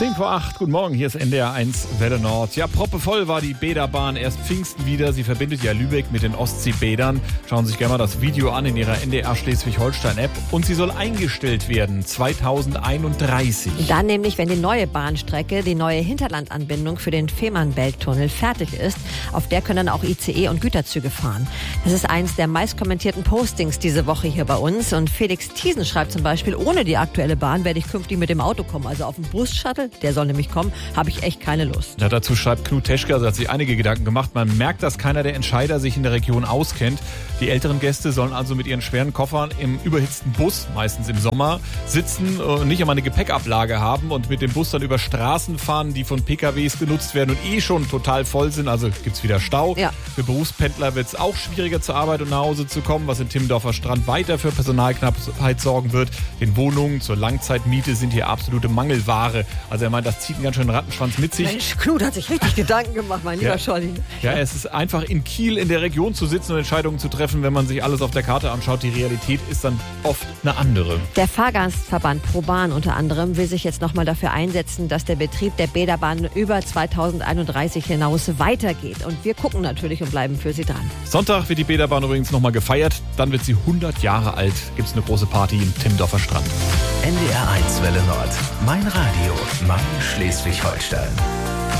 7:10, guten Morgen, hier ist NDR 1 Welle Nord. Ja, proppevoll war die Bäderbahn erst Pfingsten wieder. Sie verbindet ja Lübeck mit den Ostseebädern. Schauen Sie sich gerne mal das Video an in Ihrer NDR Schleswig-Holstein-App. Und sie soll eingestellt werden, 2031. Dann nämlich, wenn die neue Bahnstrecke, die neue Hinterlandanbindung für den Fehmarnbelt-Tunnel fertig ist. Auf der können dann auch ICE und Güterzüge fahren. Das ist eins der meistkommentierten Postings diese Woche hier bei uns. Und Felix Thiesen schreibt zum Beispiel, ohne die aktuelle Bahn werde ich künftig mit dem Auto kommen. Also auf dem Bus-Shuttle, der soll nämlich kommen, habe ich echt keine Lust. Ja, dazu schreibt Knut Teschka, hat sich einige Gedanken gemacht. Man merkt, dass keiner der Entscheider sich in der Region auskennt. Die älteren Gäste sollen also mit ihren schweren Koffern im überhitzten Bus, meistens im Sommer, sitzen und nicht einmal eine Gepäckablage haben und mit dem Bus dann über Straßen fahren, die von PKWs genutzt werden und schon total voll sind. Also gibt's wieder Stau. Ja. Für Berufspendler wird es auch schwieriger zur Arbeit und nach Hause zu kommen, was in Timmendorfer Strand weiter für Personalknappheit sorgen wird. Den Wohnungen zur Langzeitmiete sind hier absolute Mangelware. Also er meint, das zieht einen ganz schönen Rattenschwanz mit sich. Mensch, Knut hat sich richtig Gedanken gemacht, mein lieber Scholli. Ja, es ist einfach in Kiel in der Region zu sitzen und Entscheidungen zu treffen, wenn man sich alles auf der Karte anschaut. Die Realität ist dann oft eine andere. Der Fahrgastverband ProBahn unter anderem will sich jetzt nochmal dafür einsetzen, dass der Betrieb der Bäderbahn über 2031 hinaus weitergeht. Und wir gucken natürlich und bleiben für Sie dran. Sonntag wird die Bäderbahn übrigens nochmal gefeiert. Dann wird sie 100 Jahre alt. Gibt es eine große Party im Timmendorfer Strand. NDR 1 Welle Nord. Mein Radio. Mein Schleswig-Holstein.